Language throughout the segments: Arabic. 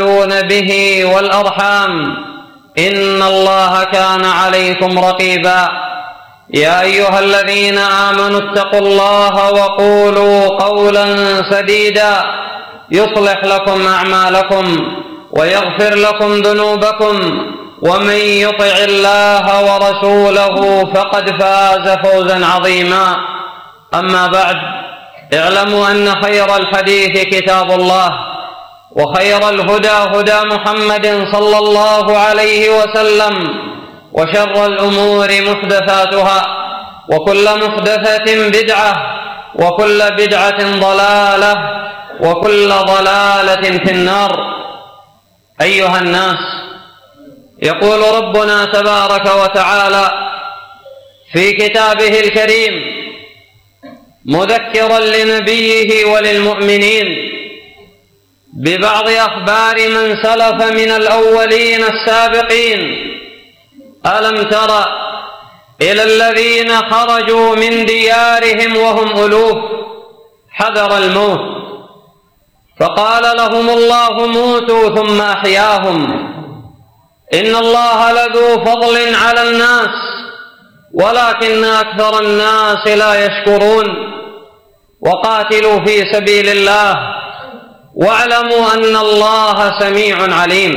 تساءلون به والأرحام إن الله كان عليكم رقيبا. يا أيها الذين آمنوا اتقوا الله وقولوا قولا سديدا يصلح لكم أعمالكم ويغفر لكم ذنوبكم، ومن يطع الله ورسوله فقد فاز فوزا عظيما. أما بعد، اعلموا أن خير الحديث كتاب الله، وخير الهدى هدى محمد صلى الله عليه وسلم، وشر الأمور محدثاتها، وكل محدثة بدعة، وكل بدعة ضلالة، وكل ضلالة في النار. أيها الناس، يقول ربنا تبارك وتعالى في كتابه الكريم مذكرا لنبيه وللمؤمنين ببعض أخبار من سلف من الأولين السابقين: ألم تر إلى الذين خرجوا من ديارهم وهم ألوف حذر الموت فقال لهم الله موتوا ثم أحياهم إن الله لذو فضل على الناس ولكن أكثر الناس لا يشكرون. وقاتلوا في سبيل الله واعلموا أن الله سميع عليم.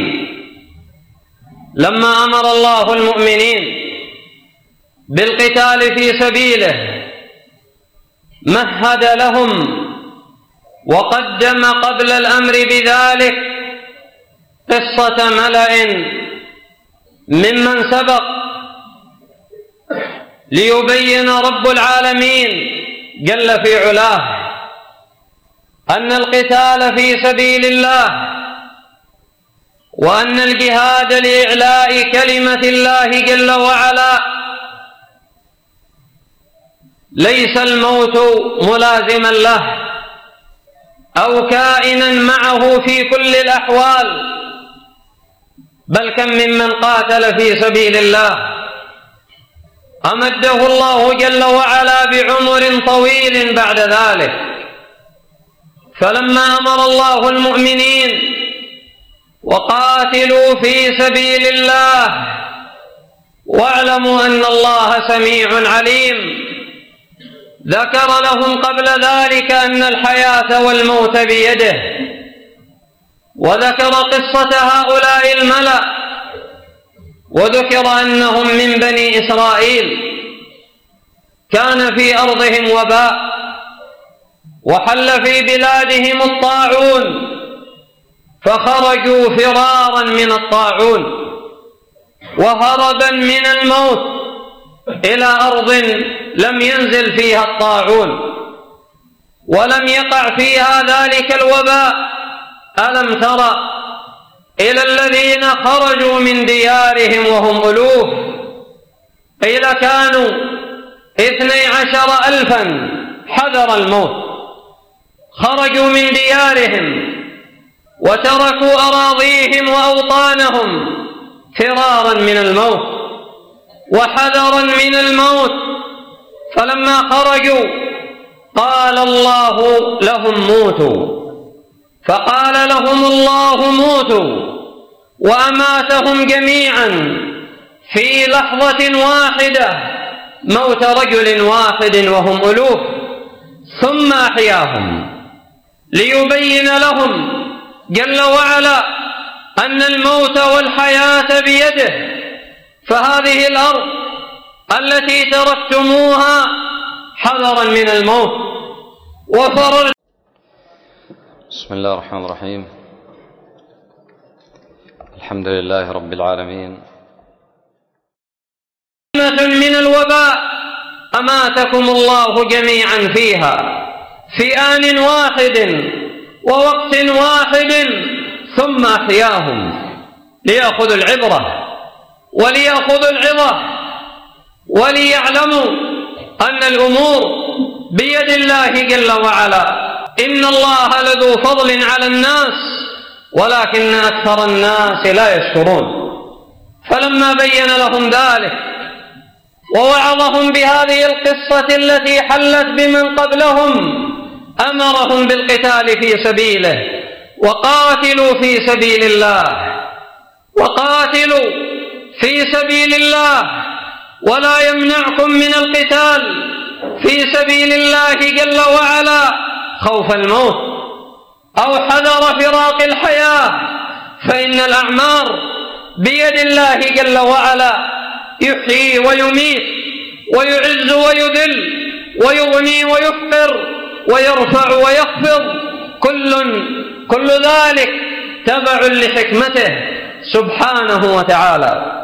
لما أمر الله المؤمنين بالقتال في سبيله مهد لهم وقدم قبل الأمر بذلك قصة ملأ ممن سبق، ليبين رب العالمين جل في علاه أن القتال في سبيل الله وأن الجهاد لإعلاء كلمة الله جل وعلا ليس الموت ملازما له أو كائنا معه في كل الأحوال، بل كم ممن قاتل في سبيل الله أمده الله جل وعلا بعمر طويل بعد ذلك. فلما أمر الله المؤمنين وقاتلوا في سبيل الله واعلموا أن الله سميع عليم، ذكر لهم قبل ذلك أن الحياة والموت بيده، وذكر قصة هؤلاء الملأ، وذكر أنهم من بني إسرائيل كان في أرضهم وباء وحل في بلادهم الطاعون فخرجوا فرارا من الطاعون وهربا من الموت إلى أرض لم ينزل فيها الطاعون ولم يقع فيها ذلك الوباء. ألم تر إلى الذين خرجوا من ديارهم وهم ألوف، قيل كانوا 12,000 حذر الموت، خرجوا من ديارهم وتركوا أراضيهم وأوطانهم فرارا من الموت وحذرا من الموت. فلما خرجوا قال الله لهم موتوا، فقال لهم الله موتوا وأماتهم جميعا في لحظة واحدة موت رجل واحد وهم ألوف، ثم أحياهم ليبين لهم جل وعلا أن الموت والحياة بيده. فهذه الأرض التي تركتموها حذرا من الموت وفررتم. بسم الله الرحمن الرحيم. الحمد لله رب العالمين. من الوباء أماتكم الله جميعا فيها في آن واحد ووقت واحد ثم أحياهم ليأخذوا العبرة وليأخذوا العظة وليعلموا أن الأمور بيد الله جل وعلا. إن الله لذو فضل على الناس ولكن أكثر الناس لا يشكرون. فلما بين لهم ذلك ووعظهم بهذه القصة التي حلت بمن قبلهم أمرهم بالقتال في سبيله وقاتلوا في سبيل الله، وقاتلوا في سبيل الله، ولا يمنعكم من القتال في سبيل الله جل وعلا خوف الموت أو حذر فراق الحياة، فإن الأعمار بيد الله جل وعلا، يحيي ويميت ويعز ويذل ويغني ويفقر ويرفع ويخفض، كل ذلك تبع لحكمته سبحانه وتعالى.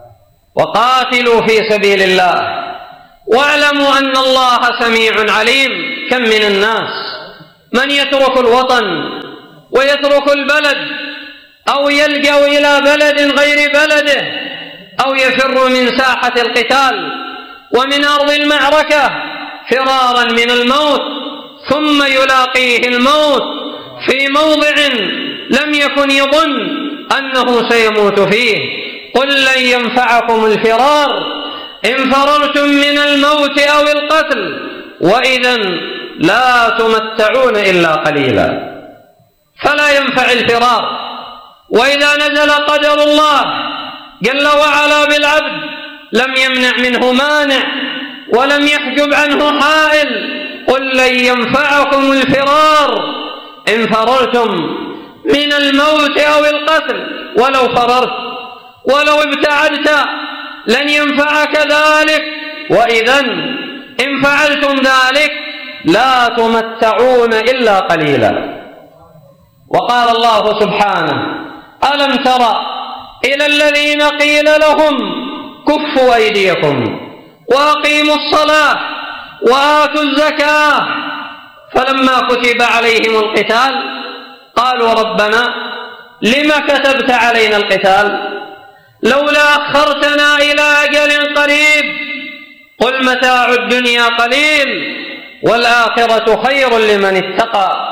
وقاتلوا في سبيل الله واعلموا أن الله سميع عليم. كم من الناس من يترك الوطن ويترك البلد أو يلجأ إلى بلد غير بلده أو يفر من ساحة القتال ومن أرض المعركة فرارا من الموت، ثم يلاقيه الموت في موضع لم يكن يظن أنه سيموت فيه. قل لن ينفعكم الفرار إن فررتم من الموت أو القتل وإذا لا تمتعون إلا قليلا. فلا ينفع الفرار، وإذا نزل قدر الله جل وعلا بالعبد لم يمنع منه مانع ولم يحجب عنه حائل. قل لن ينفعكم الفرار إن فررتم من الموت أو القتل، ولو فررت ولو ابتعدت لن ينفعك ذلك، وإذا إن فعلتم ذلك لا تمتعون إلا قليلا. وقال الله سبحانه: ألم تر إلى الذين قيل لهم كفوا أيديكم وأقيموا الصلاة وآتوا الزكاة فلما كتب عليهم القتال قالوا ربنا لم كتبت علينا القتال لولا أخرتنا إلى أجل قريب قل متاع الدنيا قليل والآخرة خير لمن اتقى،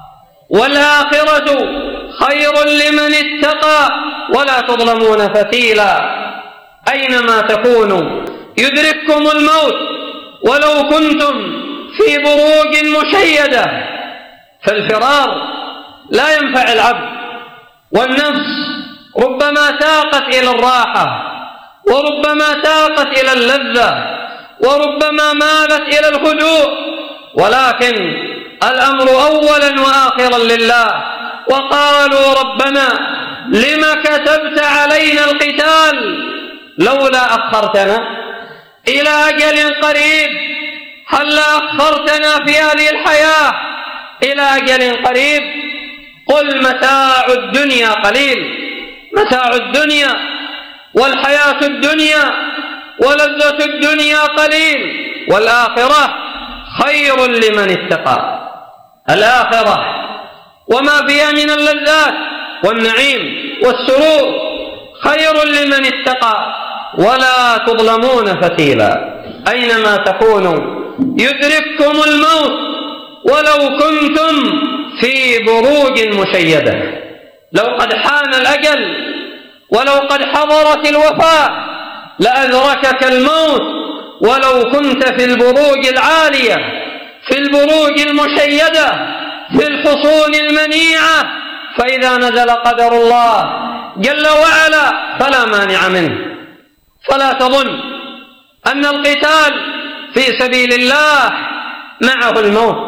والآخرة خير لمن اتقى ولا تظلمون فتيلا. أينما تكونوا يدرككم الموت ولو كنتم في بروج مشيدة. فالفرار لا ينفع العبد، والنفس ربما تاقت إلى الراحة وربما تاقت إلى اللذة وربما مالت إلى الهدوء، ولكن الأمر أولا وآخرا لله. وقالوا ربنا لم كتبت علينا القتال لولا أخرتنا إلى أجل قريب، هل أخرتنا في هذه الحياة إلى أجل قريب؟ قل متاع الدنيا قليل. متاع الدنيا والحياة الدنيا ولذة الدنيا قليل، والآخرة خير لمن اتقى. الآخرة وما فيها من اللذات والنعيم والسرور خير لمن اتقى ولا تظلمون فتيلا. أينما تكونوا يدرككم الموت ولو كنتم في بروج مشيدة. لو قد حان الأجل ولو قد حضرت الوفاة لأدركك الموت ولو كنت في البروج العالية، في البروج المشيدة، في الحصون المنيعة. فإذا نزل قدر الله جل وعلا فلا مانع منه. فلا تظن أن القتال في سبيل الله معه الموت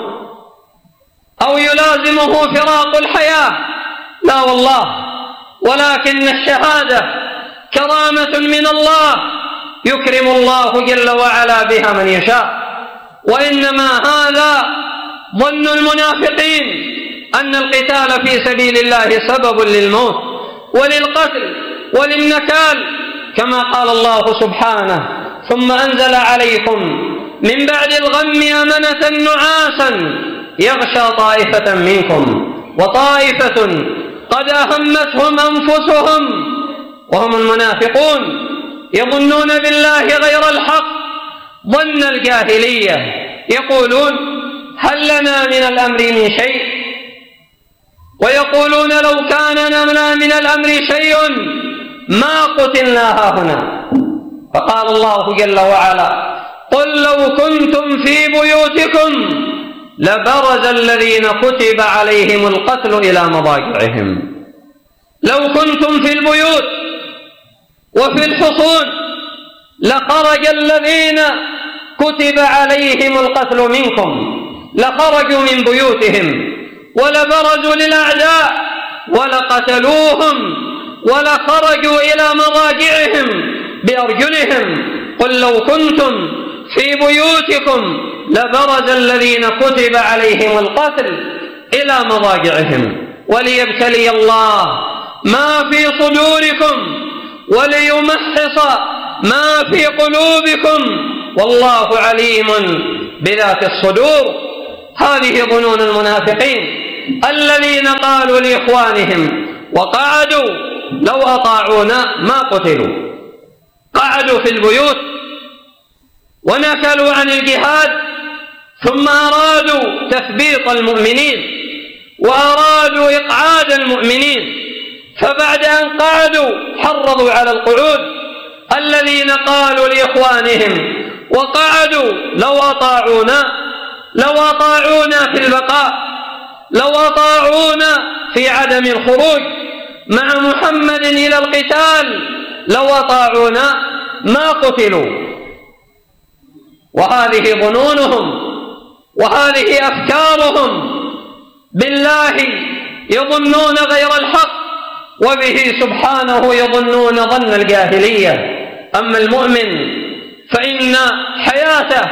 أو يلازمه فراق الحياة، لا والله، ولكن الشهادة كرامة من الله يكرم الله جل وعلا بها من يشاء. وإنما هذا ظن المنافقين أن القتال في سبيل الله سبب للموت وللقتل وللنكال، كما قال الله سبحانه: ثم أنزل عليكم من بعد الغم أمنة نعاسا يغشى طائفة منكم وطائفة قد أهمتهم أنفسهم وهم المنافقون يظنون بالله غير الحق ظن الجاهلية، يقولون: هل لنا من الأمر من شيء؟ ويقولون: لو كان لنا من الأمر شيء ما قتلنا هاهنا. فقال الله جل وعلا: قل لو كنتم في بيوتكم لبرز الذين كتب عليهم القتل إلى مضاجعهم. لو كنتم في البيوت وفي الحصون لخرج الذين كتب عليهم القتل منكم، لخرجوا من بيوتهم ولبرزوا للأعداء ولقتلوهم ولخرجوا إلى مضاجعهم بأرجلهم. قل لو كنتم في بيوتكم لبرز الذين كتب عليهم القتل إلى مضاجعهم وليبتلي الله ما في صدوركم وليمحص ما في قلوبكم والله عليم بذات الصدور. هذه ظنون المنافقين الذين قالوا لإخوانهم وقعدوا لو أطاعونا ما قتلوا. قعدوا في البيوت ونكلوا عن الجهاد، ثم أرادوا تثبيط المؤمنين وأرادوا إقعاد المؤمنين، فبعد أن قعدوا حرضوا على القعود. الذين قالوا لإخوانهم وقعدوا لو أطاعونا في البقاء، لو أطاعونا في عدم الخروج مع محمد إلى القتال، لو أطاعونا ما قتلوا. وهذه ظنونهم وهذه أفكارهم، بالله يظنون غير الحق وبه سبحانه يظنون ظن الجاهلية. أما المؤمن فإن حياته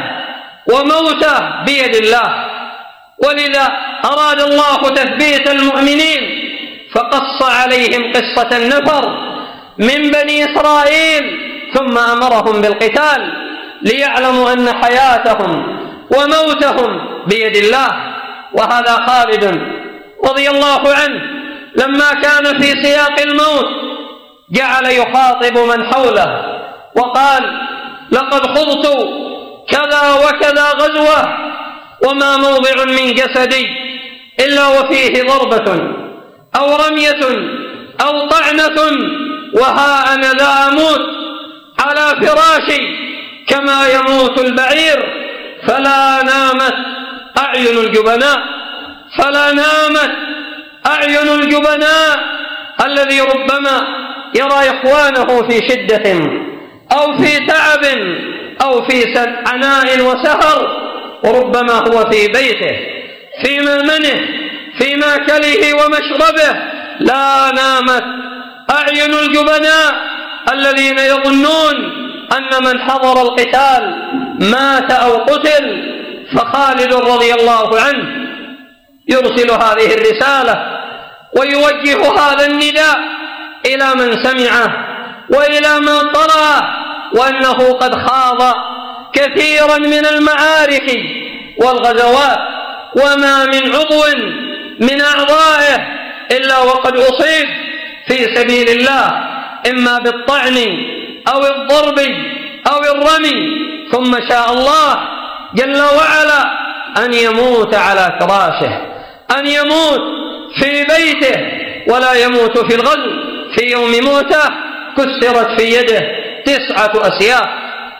وموته بيد الله، ولذا أراد الله تثبيت المؤمنين فقص عليهم قصة النفر من بني إسرائيل ثم أمرهم بالقتال ليعلموا أن حياتهم وموتهم بيد الله. وهذا خالد رضي الله عنه لما كان في سياق الموت جعل يخاطب من حوله وقال: لقد خضت كذا وكذا غزوة وما موضع من جسدي إلا وفيه ضربة أو رمية أو طعنة، وها أنا لا أموت على فراشي كما يموت البعير. فلا نامت أعين الجبناء، فلا نامت أعين الجبناء الذي ربما يرى إخوانه في شدة أو في تعب أو في عناء وسهر، وربما هو في بيته في مأمنه في ماكله ومشربه. لا نامت أعين الجبناء الذين يظنون أن من حضر القتال مات أو قتل. فخالد رضي الله عنه يرسل هذه الرسالة ويوجه هذا النداء إلى من سمعه وإلى من طرأه، وأنه قد خاض كثيرا من المعارك والغزوات، وما من عضو من أعضائه إلا وقد أصيب في سبيل الله، إما بالطعن أو الضرب أو الرمي، ثم شاء الله جل وعلا أن يموت على فراشه، أن يموت في بيته ولا يموت في الغزو. في يوم موته كسرت في يده 9 أسياف،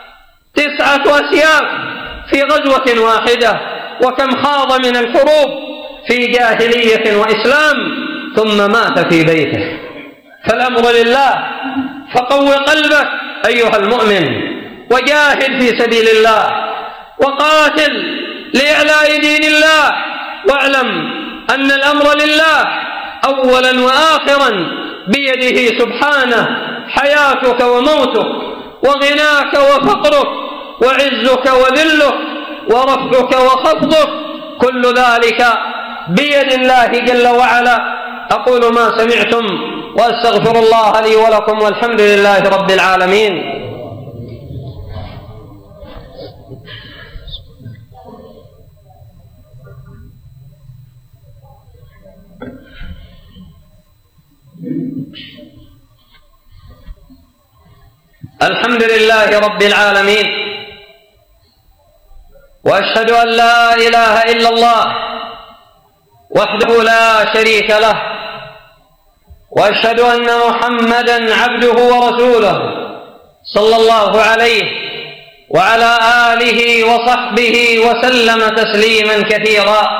9 أسياف في غزوة واحدة. وكم خاض من الحروب في جاهلية وإسلام ثم مات في بيته. فالأمر لله، فقو قلبك أيها المؤمن وجاهد في سبيل الله وقاتل لإعلاء دين الله، واعلم أن الأمر لله أولا وآخرا بيده سبحانه. حياتك وموتك وغناك وفقرك وعزك وذلك ورفعك وخفضك كل ذلك بيد الله جل وعلا. أقول ما سمعتم وأستغفر الله لي ولكم، والحمد لله رب العالمين. الحمد لله رب العالمين، وأشهد أن لا إله إلا الله وحده لا شريك له، وأشهد أن محمدًا عبده ورسوله صلى الله عليه وعلى آله وصحبه وسلم تسليما كثيرا.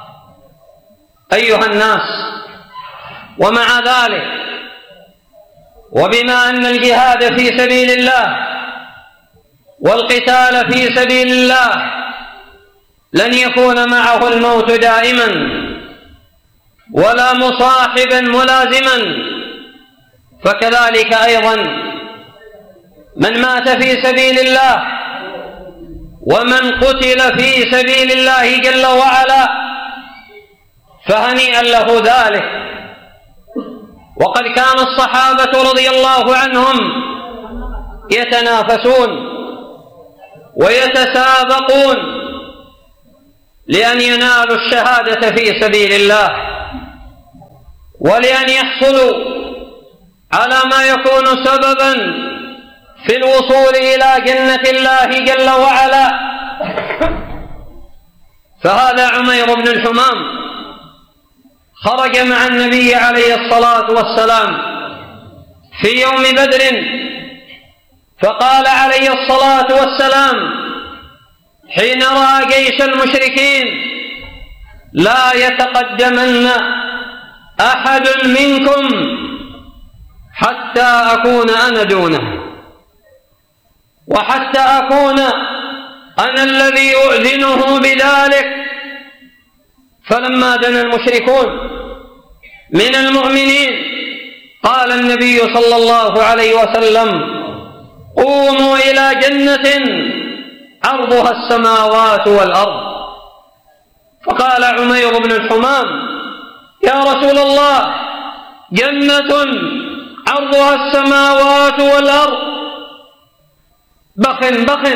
أيها الناس، ومع ذلك وبما أن الجهاد في سبيل الله والقتال في سبيل الله لن يكون معه الموت دائما ولا مصاحبا ملازما، فكذلك أيضا من مات في سبيل الله ومن قتل في سبيل الله جل وعلا فهنيئا له ذلك. وقد كان الصحابة رضي الله عنهم يتنافسون ويتسابقون لأن ينالوا الشهادة في سبيل الله، ولأن يحصلوا على ما يكون سببا في الوصول إلى جنة الله جل وعلا. فهذا عمير بن الحمام خرج مع النبي عليه الصلاة والسلام في يوم بدر، فقال عليه الصلاة والسلام حين رأى جيش المشركين: لا يتقدمن أحد منكم حتى أكون أنا دونه، وحتى أكون أنا الذي أؤذنه بذلك. فلما دنا المشركون من المؤمنين قال النبي صلى الله عليه وسلم: قوموا إلى جنة عرضها السماوات والأرض. فقال عمير بن الحمام: يا رسول الله، جنة عرضها السماوات والأرض، بخ بخ.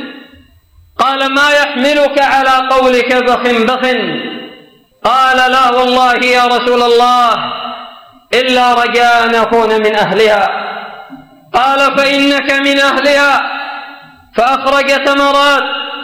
قال: ما يحملك على قولك بخ بخ؟ قال: لا والله يا رسول الله، إلا رجاء أن أكون من أهلها. قال: فإنك من أهلها. فأخرج ثمرات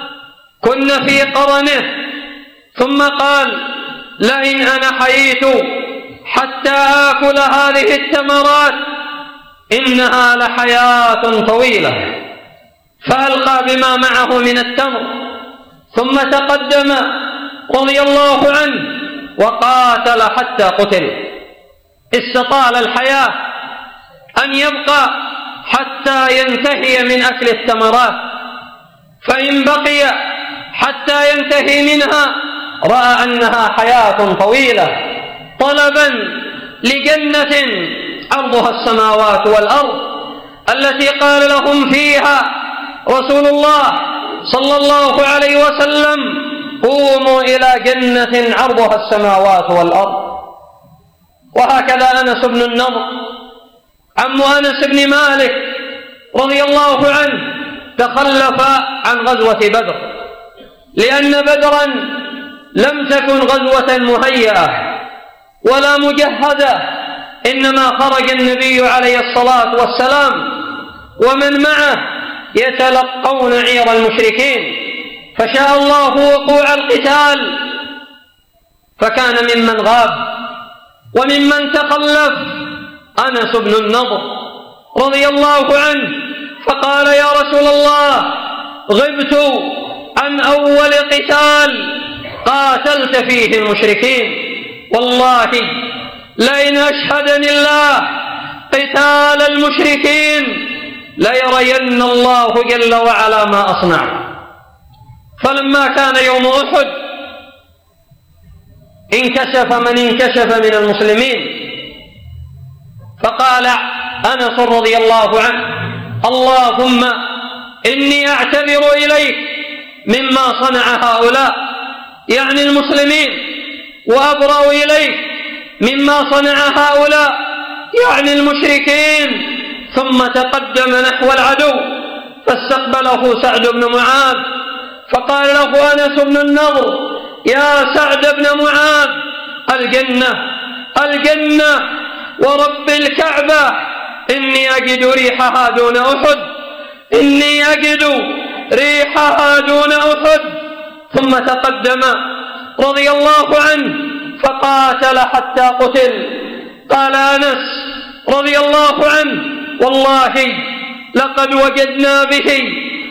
كن في قرنه، ثم قال: لئن أنا حييت حتى آكل هذه الثمرات إنها لحياة طويلة. فألقى بما معه من التمر، ثم تقدم رضي الله عنه وقاتل حتى قتل. استطال الحياة أن يبقى حتى ينتهي من أكل الثمرات، فإن بقي حتى ينتهي منها رأى أنها حياة طويلة، طلبا لجنة عرضها السماوات والأرض التي قال لهم فيها رسول الله صلى الله عليه وسلم: قوموا إلى جنة عرضها السماوات والأرض. وهكذا أنس بن النضر عم أنس بن مالك رضي الله عنه تخلف عن غزوة بدر، لأن بدرا لم تكن غزوة مهيئة ولا مجهزة، إنما خرج النبي عليه الصلاة والسلام ومن معه يتلقون عير المشركين، فشاء الله وقوع القتال، فكان ممن غاب وممن تخلف أنس بن النضر رضي الله عنه، فقال: يا رسول الله، غبت عن أول قتال قاتلت فيه المشركين، والله لئن أشهدني الله قتال المشركين ليرين الله جل وعلا ما أصنع. فلما كان يوم أحد انكشف من انكشف من المسلمين، فقال أنس رضي الله عنه: اللهم إني أعتذر إليك مما صنع هؤلاء، يعني المسلمين، وأبرأ إليك مما صنع هؤلاء، يعني المشركين. ثم تقدم نحو العدو فاستقبله سعد بن معاذ، فقال له أنس بن النضر: يا سعد بن معاذ، الجنة الجنة ورب الكعبة، إني أجد ريحها دون أحد، إني أجد ريحها دون أحد. ثم تقدم رضي الله عنه فقاتل حتى قتل. قال أنس رضي الله عنه: والله لقد وجدنا به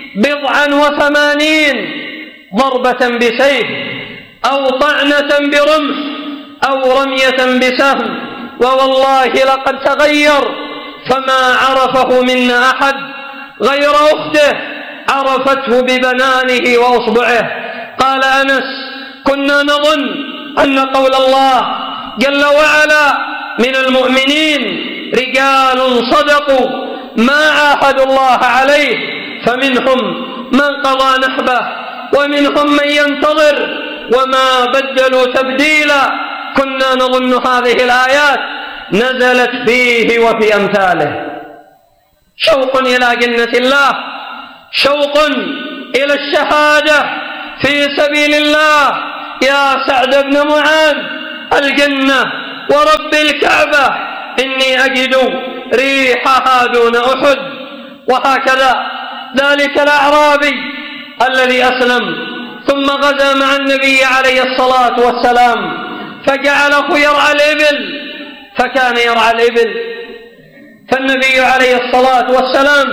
80 ضربة بسيف أو طعنة برمح أو رمية بسهم، ووالله لقد تغير فما عرفه منا أحد غير أخته عرفته ببنانه وأصبعه. قال أنس: كنا نظن أن قول الله جل وعلا: من المؤمنين رجال صدقوا ما عاهدوا الله عليه فمنهم من قضى نحبه ومنهم من ينتظر وما بدلوا تبديلا. كنا نظن هذه الآيات نزلت فيه وفي أمثاله. شوق إلى جنة الله، شوق إلى الشهادة في سبيل الله. يا سعد بن معاذ: الجنة ورب الكعبة إني أجد ريحها دون أحد. وهكذا ذلك الأعرابي الذي أسلم ثم غزا مع النبي عليه الصلاة والسلام فجعله يرعى الإبل، فكان يرعى الإبل، فالنبي عليه الصلاة والسلام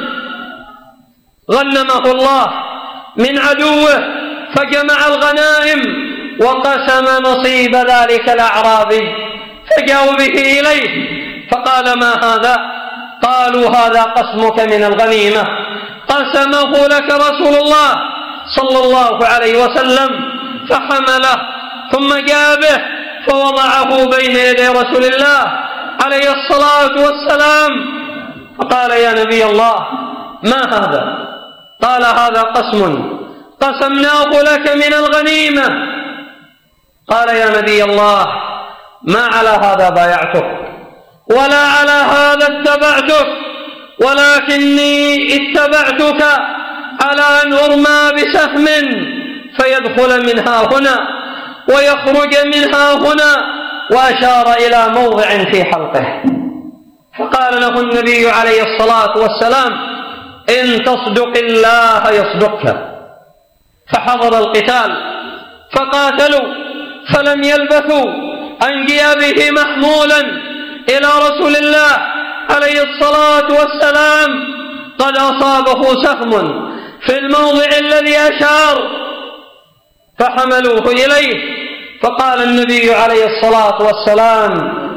غنمه الله من عدوه فجمع الغنائم وقسم نصيب ذلك الأعرابي، فجاءوا به إليه فقال: ما هذا؟ قالوا: هذا قسمك من الغنيمة، قسمه لك رسول الله صلى الله عليه وسلم. فحمله ثم جاء به فوضعه بين يدي رسول الله عليه الصلاة والسلام، فقال: يا نبي الله، ما هذا؟ قال: هذا قسم قسمناه لك من الغنيمة. قال: يا نبي الله، ما على هذا بايعتك ولا على هذا اتبعتك، ولكني اتبعتك على أن أرمى بسهم فيدخل منها هنا ويخرج منها هنا، وأشار إلى موضع في حلقه. فقال له النبي عليه الصلاة والسلام: إن تصدق الله يصدقك. فحضر القتال فقاتلوا، فلم يلبثوا أن جاء به محمولا إلى رسول الله عليه الصلاة والسلام قد أصابه سهم في الموضع الذي أشار، فحملوه إليه. فقال النبي عليه الصلاة والسلام: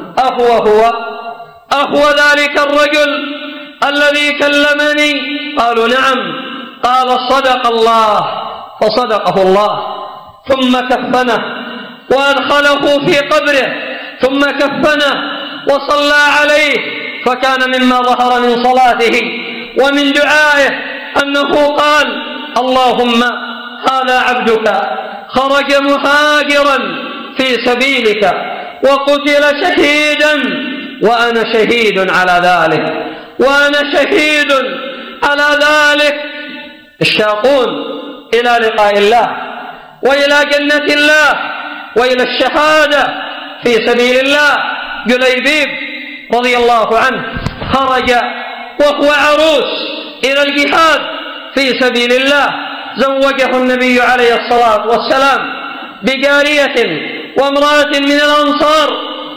أهو ذلك الرجل الذي كلمني؟ قالوا: نعم. قال: صدق الله. فصدقه الله، ثم كفنه وأدخله في قبره، ثم كفنه وصلى عليه. فكان مما ظهر من صلاته ومن دعائه أنه قال: اللهم هذا عبدك خرج مهاجرا في سبيلك وقتل شهيدا وأنا شهيد على ذلك، وأنا شهيد على ذلك. الشاقون إلى لقاء الله وإلى جنة الله وإلى الشهادة في سبيل الله. جليبيب رضي الله عنه خرج وهو عروس إلى الجهاد في سبيل الله، زوجه النبي عليه الصلاة والسلام بجارية وامرأة من الأنصار،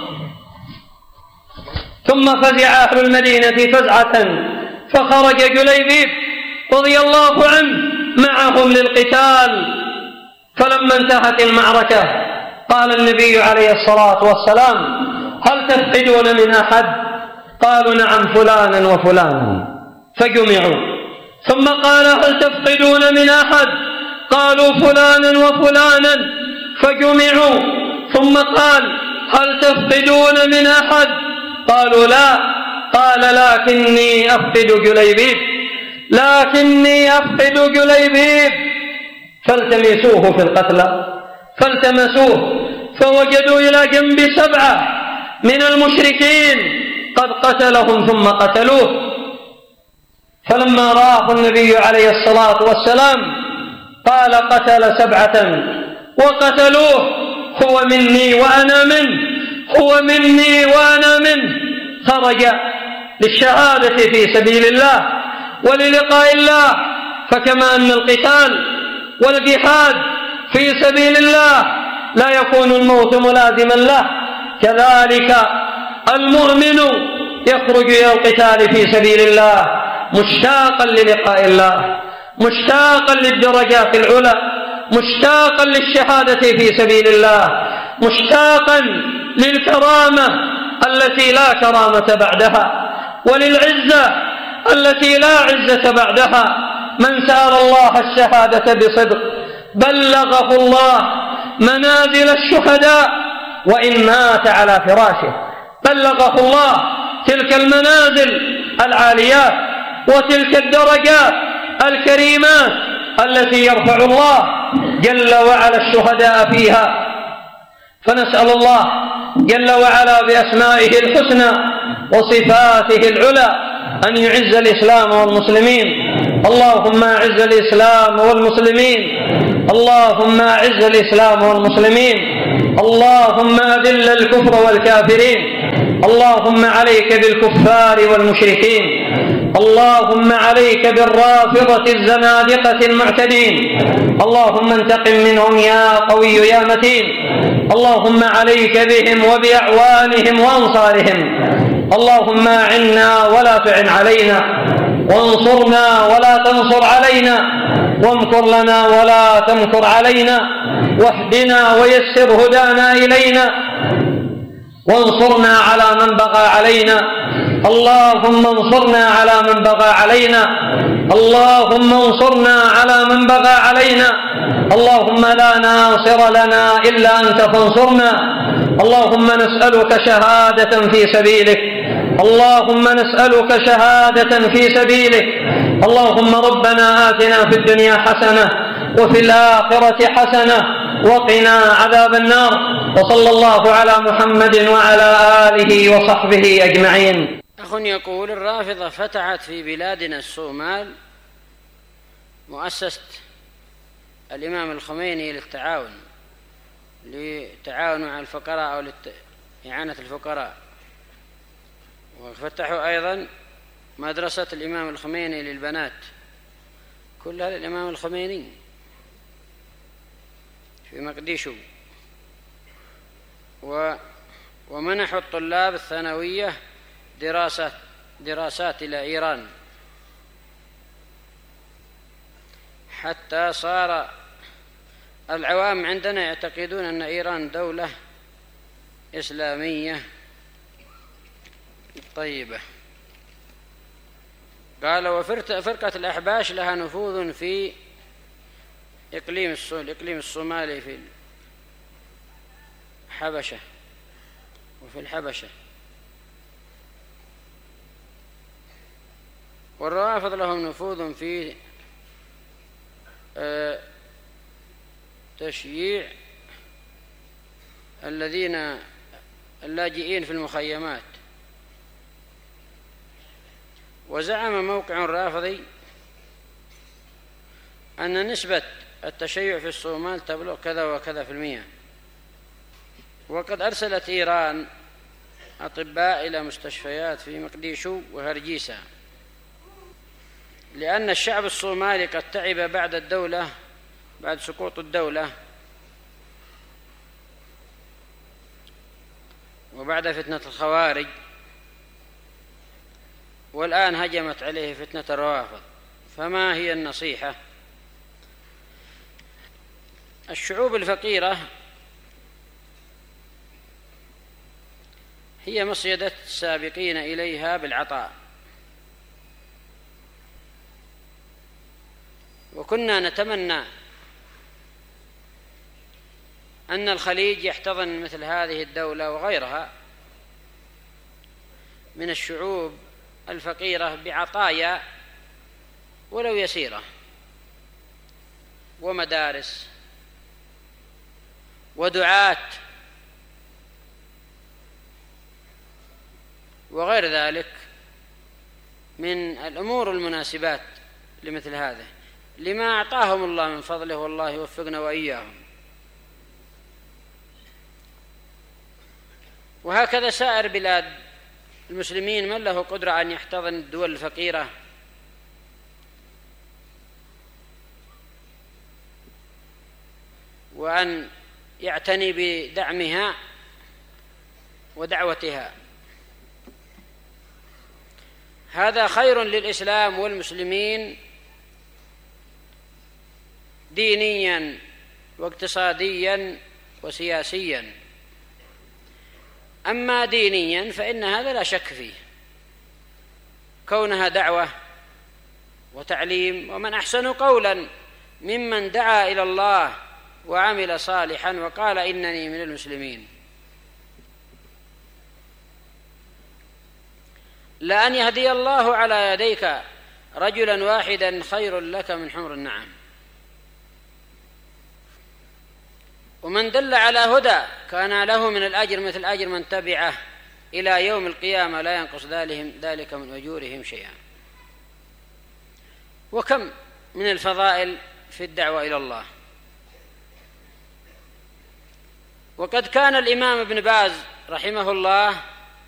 ثم فزع أهل المدينة فزعة، فخرج جليبيب رضي الله عنه معهم للقتال. فلما انتهت المعركة قال النبي عليه الصلاة والسلام: هل تفقدون من أحد؟ قالوا: نعم، فلانا وفلانا. فجمعوا، ثم قال: هل تفقدون من أحد؟ قالوا: فلانا وفلانا. فجمعوا، ثم قال: هل تفقدون من أحد؟ قالوا: لا. قال: لكني أفقد جليبيب. فالتمسوه في القتلى، فالتمسوه فوجدوا إلى جنب 7 من المشركين قد قتلهم ثم قتلوه. فلما رآه النبي عليه الصلاة والسلام قال: قتل 7 وقتلوه، هو مني وأنا منه، هو مني وأنا منه. خرج للشهادة في سبيل الله وللقاء الله. فكما أن القتال والجهاد في سبيل الله لا يكون الموت ملازما له، كذلك المؤمن يخرج إلى القتال في سبيل الله مشتاقا للقاء الله، مشتاقا للدرجات العلى، مشتاقا للشهادة في سبيل الله، مشتاقا للكرامة التي لا كرامة بعدها، وللعزة التي لا عزة بعدها. من سأل الله الشهادة بصدق بلغه الله منازل الشهداء وإن مات على فراشه، بلغه الله تلك المنازل العاليات وتلك الدرجات الكريمات التي يرفع الله جل وعلا الشهداء فيها. فنسأل الله جل وعلا بأسمائه الحسنى وصفاته العلى أن يعز الإسلام والمسلمين. اللهم أعز الإسلام والمسلمين، اللهم أعز الإسلام والمسلمين، اللهم أذل الكفر والكافرين، اللهم عليك بالكفار والمشركين، اللهم عليك بالرافضة الزنادقة المعتدين، اللهم انتقم منهم يا قوي يا متين، اللهم عليك بهم وبأعوانهم وأنصارهم، اللهم أعنا ولا تعن علينا، وانصرنا ولا تنصر علينا، وامكر لنا ولا تمكر علينا، واهدنا ويسر هدانا إلينا، وانصرنا على من بغى علينا، اللهم انصرنا على من بغى علينا، اللهم انصرنا على من بغى علينا، اللهم لا ناصر لنا إلا أنت فانصرنا، اللهم نسألك شهادة في سبيلك، اللهم نسألك شهادة في سبيلك، اللهم ربنا آتنا في الدنيا حسنة وفي الآخرة حسنة وقنا عذاب النار، وصلى الله على محمد وعلى آله وصحبه أجمعين. أخ يقول: الرافضة فتحت في بلادنا الصومال مؤسسة الإمام الخميني للتعاون مع الفقراء أو لإعانة الفقراء، وفتحوا أيضا مدرسة الإمام الخميني للبنات، كلها للإمام الخميني في مقديشو، ومنحوا الطلاب الثانوية دراسات إلى إيران، حتى صار العوام عندنا يعتقدون أن إيران دولة إسلامية طيبة. قال: وفرقة الأحباش لها نفوذ في الإقليم الصومالي في الحبشة وفي الحبشة، والروافض لهم نفوذ في تشييع اللاجئين في المخيمات. وزعم موقع رافضي أن نسبة التشيع في الصومال تبلغ كذا وكذا %، وقد أرسلت إيران أطباء إلى مستشفيات في مقديشو وهرجيسة، لأن الشعب الصومالي قد تعب بعد سقوط الدولة وبعد فتنة الخوارج، والآن هجمت عليه فتنة الروافض. فما هي النصيحة؟ الشعوب الفقيرة هي مصيدة السابقين إليها بالعطاء، وكنا نتمنى أن الخليج يحتضن مثل هذه الدولة وغيرها من الشعوب الفقيرة بعطايا ولو يسيرة، ومدارس ودعاة وغير ذلك من الأمور المناسبات لمثل هذا، لما أعطاهم الله من فضله، والله يوفقنا وإياهم. وهكذا سائر بلاد المسلمين، من له قدرة أن يحتضن الدول الفقيرة وأن يعتني بدعمها ودعوتها، هذا خير للإسلام والمسلمين دينيا واقتصاديا وسياسيا. أما دينيا فإن هذا لا شك فيه، كونها دعوة وتعليم، ومن أحسن قولا ممن دعا إلى الله وعمل صالحا وقال إنني من المسلمين. لأن يهدي الله على يديك رجلا واحدا خير لك من حمر النعم. ومن دل على هدى كان له من الأجر مثل أجر من تبعه إلى يوم القيامة لا ينقص ذلك من أجورهم شيئا. وكم من الفضائل في الدعوة إلى الله. وقد كان الإمام ابن باز رحمه الله